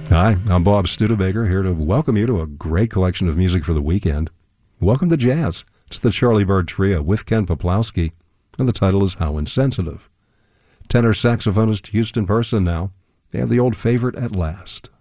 Hi, I'm Bob Studebaker, here to welcome you to a great collection of music for the weekend. Welcome to Jazz. It's the Charlie Byrd Trio with Ken Poplowski, and the title is How Insensitive. Tenor saxophonist Houston Person now, and the old favorite At Last.